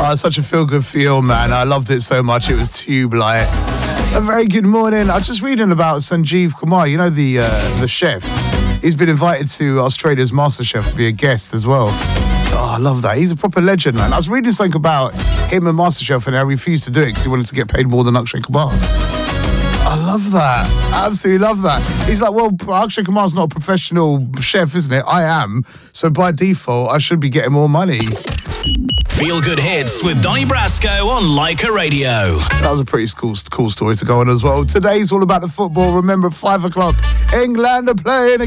Such a feel-good feel, man. I loved it so much. It was Tube Light. A very good morning. I was just reading about Sanjeev Kumar, you know, the chef. He's been invited to Australia's MasterChef to be a guest as well. Oh, I love that. He's a proper legend, man. I was reading something about him and MasterChef and how he refused to do it because he wanted to get paid more than Akshay Kumar. I love that. I absolutely love that. He's like, well, Akshay Kumar's not a professional chef, isn't it? I am. So by default, I should be getting more money. Feel Good Hits with Donny Brasco on Leica Radio. That was a pretty cool story to go on as well. Today's all about the football. Remember, at 5 o'clock, England are playing